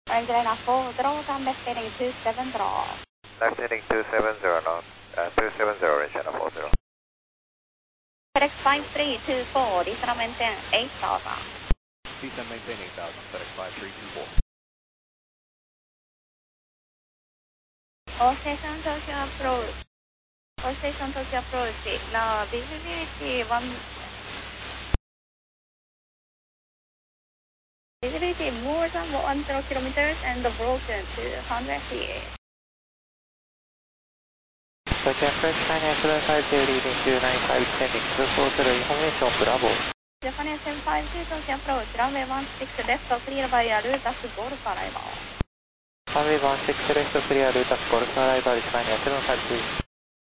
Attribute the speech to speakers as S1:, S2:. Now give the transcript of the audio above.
S1: Angelina 4, draw down left heading 27 draw.
S2: Left heading 270, no, 270, Regina 40.
S1: FedEx 5324, descend maintain 8000.
S3: Descend maintain 8000, FedEx 5324.
S1: All station Tokyo approach. All station Tokyo approach. Now visibility 1. Visibility more than 10 kilometers and broken 200 feet.
S4: Tokyo approach China 750 leading 295 descending to 40 information Bravo.
S1: Japan 752 Tokyo approach, runway 16 left clear by Lutas Golf arrival.
S4: Runway 16 left clear Lutas Golf arrival China 752.